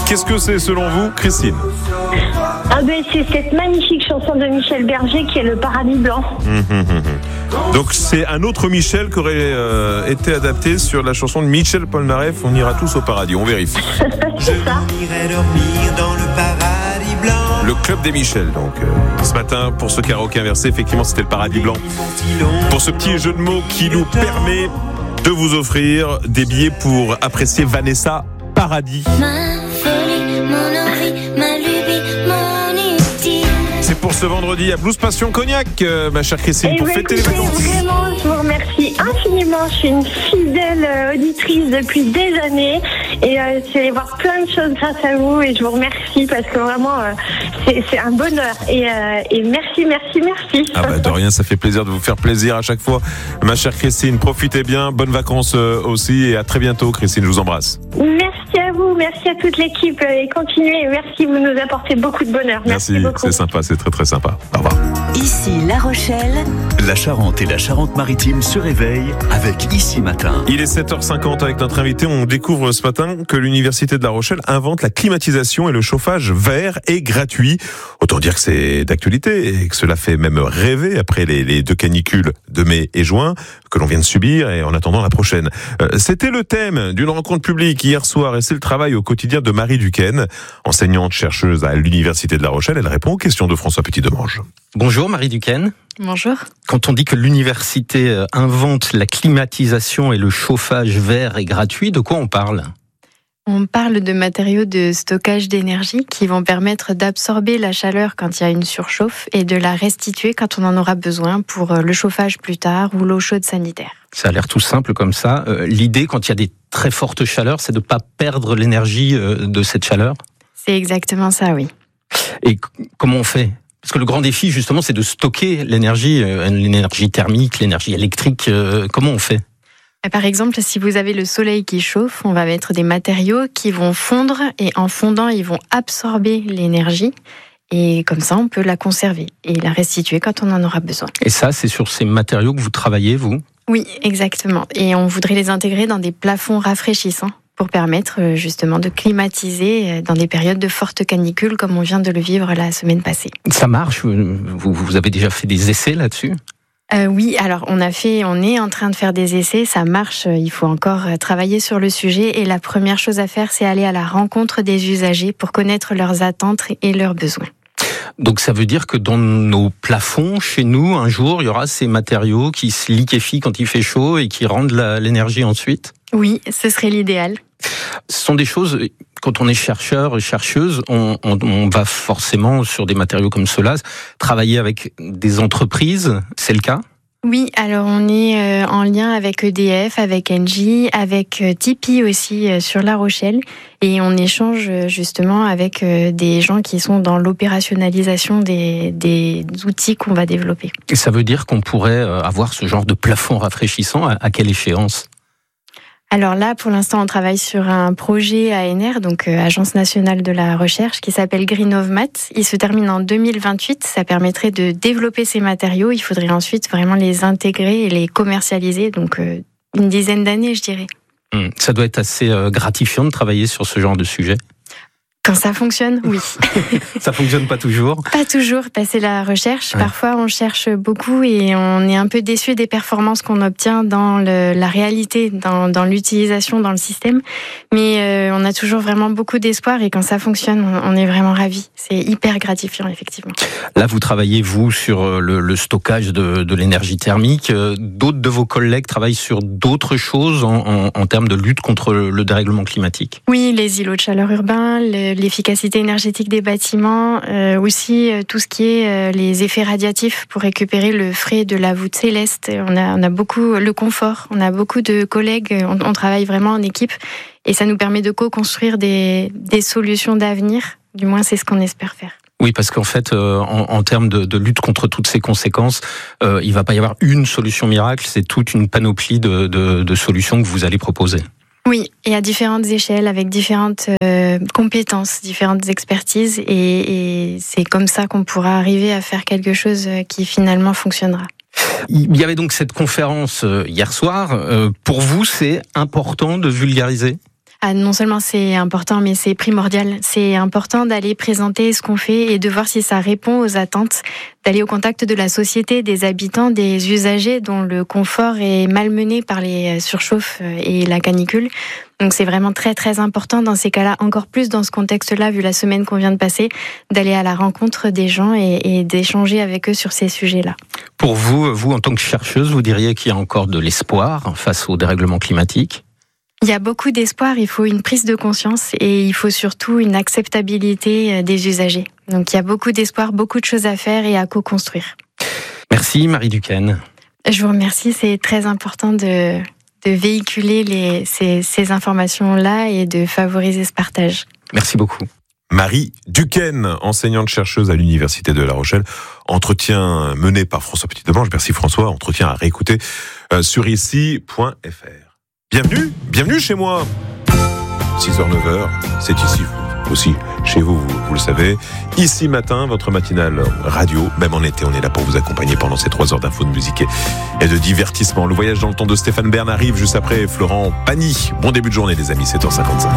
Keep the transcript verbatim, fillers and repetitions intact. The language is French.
Qu'est-ce que c'est selon vous, Christine ? Ah ben c'est cette magnifique chanson de Michel Berger qui est Le Paradis Blanc. Mmh, mmh, mmh. Donc c'est un autre Michel qui aurait euh, été adapté sur la chanson de Michel Polnareff, On ira tous au paradis, on vérifie. C'est ça. J'irai dormir dans le paradis blanc. Le club des Michel, donc euh, ce matin pour ce karaoké inversé, effectivement c'était le paradis blanc. Pour ce petit jeu de mots qui nous permet de vous offrir des billets pour apprécier Vanessa Paradis. C'est pour ce vendredi à Blues Passion Cognac, euh, ma chère Christine, Et pour ben, fêter les écoutez, vacances. Vraiment, je vous remercie infiniment. Je suis une fidèle euh, auditrice depuis des années et euh, je vais aller voir plein de choses grâce à vous et je vous remercie parce que vraiment euh, c'est, c'est un bonheur et, euh, et merci, merci, merci. Ah bah de rien, ça fait plaisir de vous faire plaisir à chaque fois. Ma chère Christine, profitez bien, bonnes vacances euh, aussi et à très bientôt Christine, je vous embrasse. Merci à vous, merci à toute l'équipe euh, et continuez. Merci, vous nous apportez beaucoup de bonheur. Merci, Merci, beaucoup. c'est sympa, c'est très très sympa. Au revoir. Ici La Rochelle. La Charente et la Charente-Maritime se réveillent avec Ici Matin. Il est sept heures cinquante avec notre invité. On découvre ce matin que l'Université de La Rochelle invente la climatisation et le chauffage vert et gratuit. Autant dire que c'est d'actualité et que cela fait même rêver après les, les deux canicules de mai et juin que l'on vient de subir et en attendant la prochaine. Euh, c'était le thème d'une rencontre publique hier soir et c'est le travail au quotidien de Marie Duquesne, enseignante chercheuse à l'Université de La Rochelle. Elle répond aux questions de François Petit-Demange. Bonjour Marie Duquesne. Bonjour. Quand on dit que l'université invente la climatisation et le chauffage vert et gratuit, de quoi on parle ? On parle de matériaux de stockage d'énergie qui vont permettre d'absorber la chaleur quand il y a une surchauffe et de la restituer quand on en aura besoin pour le chauffage plus tard ou l'eau chaude sanitaire. Ça a l'air tout simple comme ça. Euh, l'idée, quand il y a des très fortes chaleurs, c'est de ne pas perdre l'énergie euh, de cette chaleur ? C'est exactement ça, oui. Et c- comment on fait ? Parce que le grand défi, justement, c'est de stocker l'énergie, euh, l'énergie thermique, l'énergie électrique. Euh, comment on fait ? Par exemple, si vous avez le soleil qui chauffe, on va mettre des matériaux qui vont fondre et en fondant, ils vont absorber l'énergie. Et comme ça, on peut la conserver et la restituer quand on en aura besoin. Et ça, c'est sur ces matériaux que vous travaillez, vous ? Oui, exactement. Et on voudrait les intégrer dans des plafonds rafraîchissants pour permettre justement de climatiser dans des périodes de fortes canicules comme on vient de le vivre la semaine passée. Ça marche ? Vous, vous avez déjà fait des essais là-dessus ? Euh, oui, alors on a fait, on est en train de faire des essais, ça marche, il faut encore travailler sur le sujet et la première chose à faire, c'est aller à la rencontre des usagers pour connaître leurs attentes et leurs besoins. Donc ça veut dire que dans nos plafonds, chez nous, un jour, il y aura ces matériaux qui se liquéfient quand il fait chaud et qui rendent la, l'énergie ensuite ? Oui, ce serait l'idéal. Ce sont des choses, quand on est chercheur et chercheuse, on, on, on va forcément, sur des matériaux comme cela, travailler avec des entreprises, c'est le cas ? Oui, alors on est en lien avec E D F, avec Engie, avec Tipeee aussi sur La Rochelle et on échange justement avec des gens qui sont dans l'opérationnalisation des, des outils qu'on va développer. Et ça veut dire qu'on pourrait avoir ce genre de plafond rafraîchissant à, à quelle échéance ? Alors là, pour l'instant, on travaille sur un projet A N R, donc euh, Agence nationale de la recherche, qui s'appelle GreenOvMat. Il se termine en deux mille vingt-huit. Ça permettrait de développer ces matériaux. Il faudrait ensuite vraiment les intégrer et les commercialiser. Donc euh, une dizaine d'années, je dirais. Ça doit être assez euh, gratifiant de travailler sur ce genre de sujet. Quand ça fonctionne, oui. Ça fonctionne pas toujours ? Pas toujours, passer la recherche. Ouais. Parfois, on cherche beaucoup et on est un peu déçu des performances qu'on obtient dans le, la réalité, dans, dans l'utilisation, dans le système. Mais euh, on a toujours vraiment beaucoup d'espoir et quand ça fonctionne, on, on est vraiment ravis. C'est hyper gratifiant, effectivement. Là, vous travaillez, vous, sur le, le stockage de, de l'énergie thermique. D'autres de vos collègues travaillent sur d'autres choses en, en, en termes de lutte contre le dérèglement climatique ? Oui, les îlots de chaleur urbains, le, l'efficacité énergétique des bâtiments, euh, aussi euh, tout ce qui est euh, les effets radiatifs pour récupérer le frais de la voûte céleste. On a, on a beaucoup le confort, on a beaucoup de collègues, on, on travaille vraiment en équipe et ça nous permet de co-construire des, des solutions d'avenir. Du moins, c'est ce qu'on espère faire. Oui, parce qu'en fait, euh, en, en termes de, de lutte contre toutes ces conséquences, euh, il ne va pas y avoir une solution miracle, c'est toute une panoplie de, de, de solutions que vous allez proposer. Oui, et à différentes échelles, avec différentes euh, compétences, différentes expertises, et, et c'est comme ça qu'on pourra arriver à faire quelque chose qui finalement fonctionnera. Il y avait donc cette conférence hier soir. Pour vous, c'est important de vulgariser ? Ah, non seulement c'est important, mais c'est primordial. C'est important d'aller présenter ce qu'on fait et de voir si ça répond aux attentes, d'aller au contact de la société, des habitants, des usagers dont le confort est malmené par les surchauffes et la canicule. Donc c'est vraiment très très important dans ces cas-là, encore plus dans ce contexte-là, vu la semaine qu'on vient de passer, d'aller à la rencontre des gens et, et d'échanger avec eux sur ces sujets-là. Pour vous, vous en tant que chercheuse, vous diriez qu'il y a encore de l'espoir face au dérèglement climatique ? Il y a beaucoup d'espoir, il faut une prise de conscience et il faut surtout une acceptabilité des usagers. Donc il y a beaucoup d'espoir, beaucoup de choses à faire et à co-construire. Merci Marie Duquesne. Je vous remercie, c'est très important de, de véhiculer les, ces, ces informations-là et de favoriser ce partage. Merci beaucoup. Marie Duquesne, enseignante-chercheuse à l'Université de La Rochelle. Entretien mené par François Petit-Demange. Merci François, entretien à réécouter euh, sur ici point f r. Bienvenue, bienvenue chez moi. six heures neuf heures, c'est ici aussi, chez vous, vous, vous le savez. Ici matin, votre matinale radio, même en été, on est là pour vous accompagner pendant ces trois heures d'infos, de musique et, et de divertissement. Le voyage dans le temps de Stéphane Bern arrive juste après Florent Pagny. Bon début de journée les amis, sept heures cinquante-cinq.